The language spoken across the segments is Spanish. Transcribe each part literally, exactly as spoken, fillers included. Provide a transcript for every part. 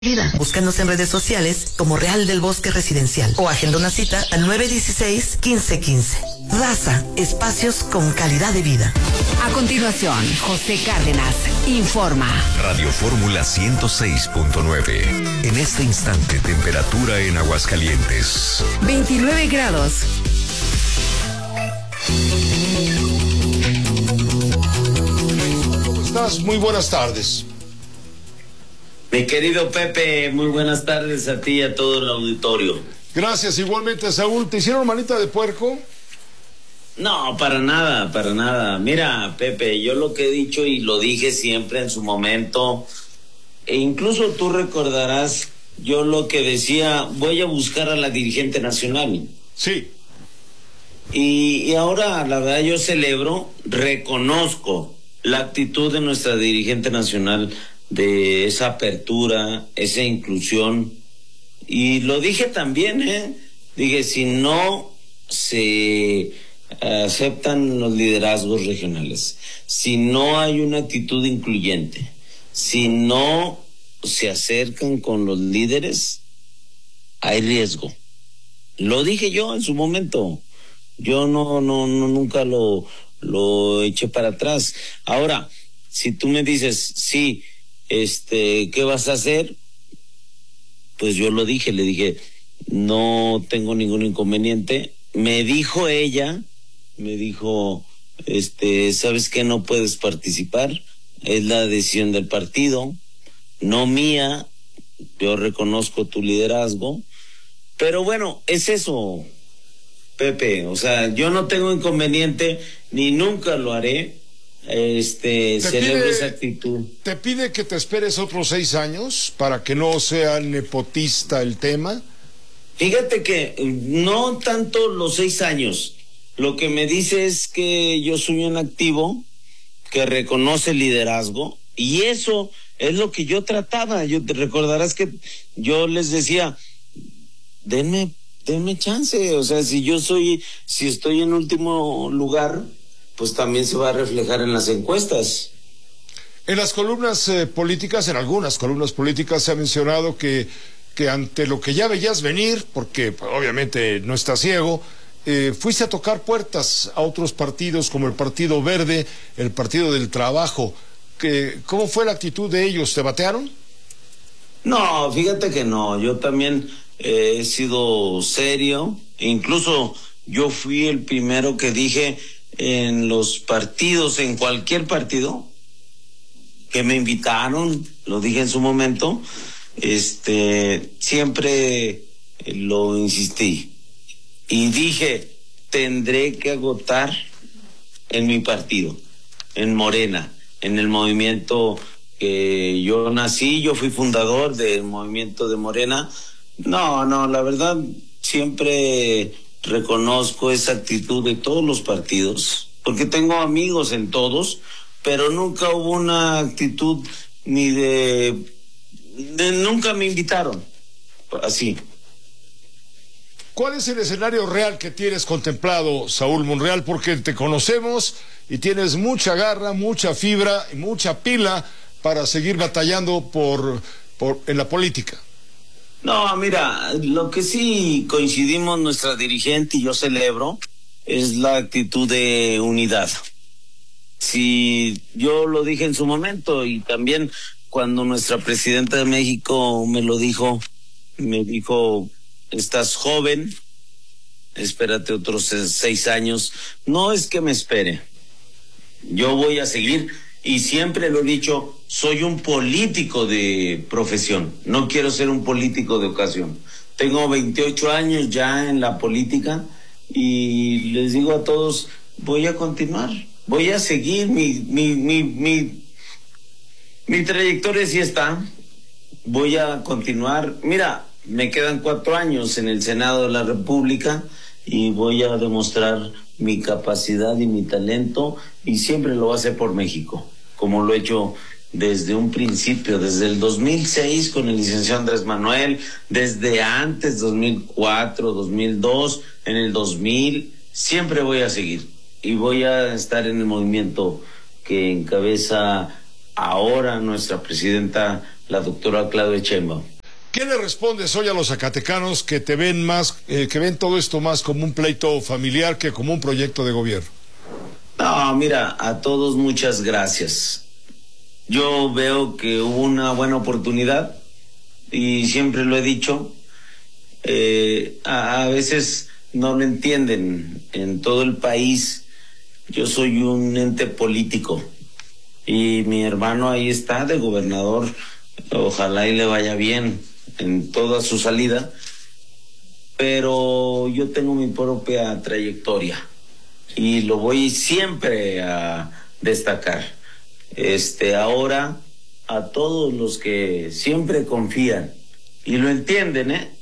Vida. Búscanos en redes sociales como Real del Bosque Residencial o agenda una cita al nueve dieciséis, quince quince. Raza, espacios con calidad de vida. A continuación, José Cárdenas informa. Radio Fórmula ciento seis punto nueve. En este instante, temperatura en Aguascalientes. veintinueve grados. ¿Cómo estás? Muy buenas tardes. Mi querido Pepe, muy buenas tardes a ti y a todo el auditorio. Gracias, igualmente, Saúl. ¿Te hicieron manita de puerco? No, para nada, para nada. Mira, Pepe, yo lo que he dicho y lo dije siempre en su momento, e incluso tú recordarás, yo lo que decía, voy a buscar a la dirigente nacional. Sí. Y, y ahora, la verdad, yo celebro, reconozco la actitud de nuestra dirigente nacional, de esa apertura, esa inclusión, y lo dije también, ¿eh? Dije, si no se aceptan los liderazgos regionales, si no hay una actitud incluyente, si no se acercan con los líderes, hay riesgo. Lo dije yo en su momento, yo no, no, no nunca lo, lo eché para atrás. Ahora, si tú me dices, sí, Este, ¿qué vas a hacer? Pues yo lo dije, le dije, no tengo ningún inconveniente. Me dijo ella, me dijo, este, ¿sabes qué? No puedes participar, es la decisión del partido, no mía, yo reconozco tu liderazgo, pero bueno, es eso, Pepe, o sea, yo no tengo inconveniente, ni nunca lo haré. Este, celebro esa actitud. ¿Te pide que te esperes otros seis años para que no sea nepotista el tema? Fíjate que no tanto los seis años. Lo que me dice es que yo soy un activo que reconoce liderazgo, y eso es lo que yo trataba. Yo te recordarás que yo les decía, denme, denme chance. O sea, si yo soy, si estoy en último lugar, pues también se va a reflejar en las encuestas. En las columnas eh, políticas, en algunas columnas políticas se ha mencionado que, que ante lo que ya veías venir, porque pues, obviamente no estás ciego, eh, fuiste a tocar puertas a otros partidos como el Partido Verde, el Partido del Trabajo. Que, ¿cómo fue la actitud de ellos? ¿Te batearon? No, fíjate que no, yo también eh, he sido serio, incluso yo fui el primero que dije en los partidos, en cualquier partido que me invitaron, lo dije en su momento, este, siempre lo insistí y dije, tendré que agotar en mi partido, en Morena, en el movimiento que yo nací, yo fui fundador del movimiento de Morena. No, no, la verdad, siempre reconozco esa actitud de todos los partidos, porque tengo amigos en todos, pero nunca hubo una actitud ni de, de nunca me invitaron, así. ¿Cuál es el escenario real que tienes contemplado, Saúl Monreal? Porque te conocemos y tienes mucha garra, mucha fibra y mucha pila para seguir batallando por, por en la política. No, mira, lo que sí coincidimos nuestra dirigente y yo celebro es la actitud de unidad. Si yo lo dije en su momento y también cuando nuestra presidenta de México me lo dijo, me dijo, estás joven, espérate otros seis años. No es que me espere, yo voy a seguir. Y siempre lo he dicho, soy un político de profesión, no quiero ser un político de ocasión. Tengo veintiocho años ya en la política y les digo a todos, voy a continuar, voy a seguir, mi, mi, mi, mi, mi trayectoria sí está, voy a continuar. Mira, me quedan cuatro años en el Senado de la República y voy a demostrar mi capacidad y mi talento, y siempre lo voy a hacer por México, como lo he hecho desde un principio, desde el dos mil seis con el licenciado Andrés Manuel, desde antes, dos mil cuatro, dos mil dos, en el dos mil, siempre voy a seguir, y voy a estar en el movimiento que encabeza ahora nuestra presidenta, la doctora Claudia Sheinbaum. ¿Qué le respondes hoy a los zacatecanos que te ven más, eh, que ven todo esto más como un pleito familiar que como un proyecto de gobierno? No, mira, a todos muchas gracias. Yo veo que hubo una buena oportunidad y siempre lo he dicho, eh, a, a veces no lo entienden en todo el país. Yo soy un ente político y mi hermano ahí está de gobernador, ojalá y le vaya bien en toda su salida, pero yo tengo mi propia trayectoria y lo voy siempre a destacar. Este, ahora, a todos los que siempre confían y lo entienden, ¿eh?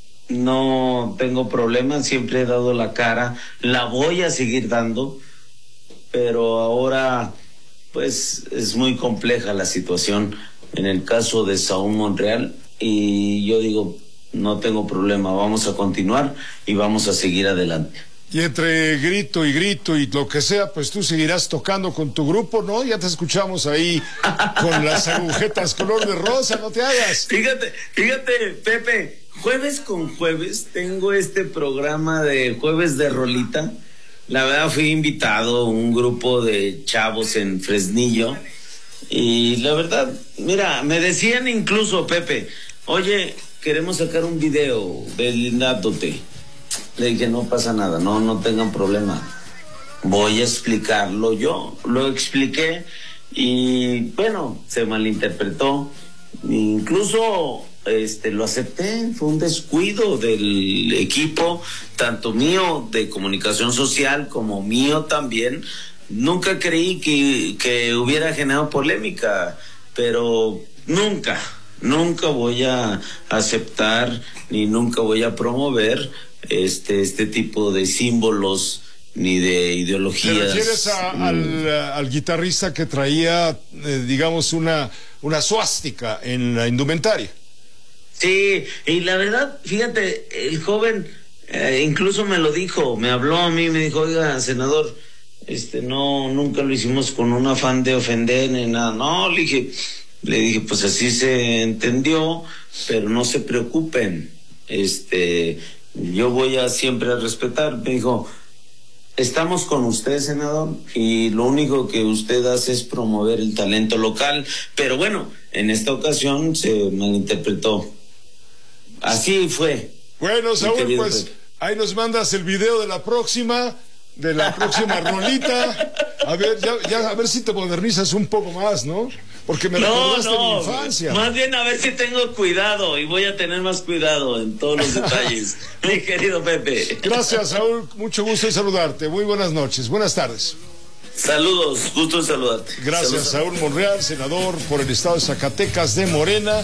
No tengo problemas, siempre he dado la cara, la voy a seguir dando, pero ahora, pues, es muy compleja la situación en el caso de Saúl Monreal y yo digo, no tengo problema, vamos a continuar y vamos a seguir adelante. Y entre grito y grito y lo que sea, pues tú seguirás tocando con tu grupo, ¿no? Ya te escuchamos ahí con las agujetas color de rosa, no te hagas. Fíjate, fíjate, Pepe, jueves con jueves tengo este programa de Jueves de Rolita. La verdad fui invitado a un grupo de chavos en Fresnillo y la verdad, mira, me decían incluso, Pepe, oye, queremos sacar un video deslindándote. Le dije, no pasa nada, no, no tengan problema. Voy a explicarlo yo. Lo expliqué y, bueno, se malinterpretó. Incluso este, lo acepté. Fue un descuido del equipo, tanto mío de comunicación social como mío también. Nunca creí que, que hubiera generado polémica, pero nunca, nunca voy a aceptar ni nunca voy a promover este este tipo de símbolos ni de ideologías. ¿Te refieres a, mm. al, al guitarrista que traía, eh, digamos, una, una suástica en la indumentaria? Sí, y la verdad, fíjate, el joven eh, incluso me lo dijo, me habló a mí, me dijo, oiga, senador, este, no, nunca lo hicimos con un afán de ofender ni nada. No, le dije, le dije, pues así se entendió, pero no se preocupen, este... yo voy a siempre a respetar. Me dijo, estamos con usted, senador, y lo único que usted hace es promover el talento local, pero bueno, en esta ocasión se malinterpretó. Así fue. Bueno, Saúl, pues Pepe, ahí nos mandas el video de la próxima, de la próxima rolita. A ver, ya, ya, a ver si te modernizas un poco más, ¿no? Porque me no, recordaste no, mi infancia. Más bien a ver si tengo cuidado y voy a tener más cuidado en todos los detalles. Mi querido Pepe. Gracias, Saúl. Mucho gusto en saludarte. Muy buenas noches. Buenas tardes. Saludos. Gusto en saludarte. Gracias, Saúl Monreal, senador por el estado de Zacatecas de Morena.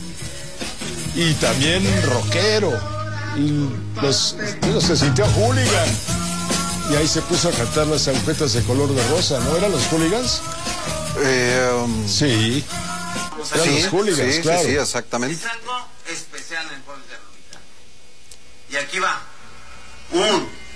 Y también rockero. Y los, los se sintió hooligan. Y ahí se puso a cantar las agujetas de color de rosa, ¿no? ¿Eran los hooligans? Eh, um, sí. Eran sí, los hooligans, sí, claro. Sí, sí, exactamente. Es algo especial en Jueves de Rolita. Y aquí va. Un,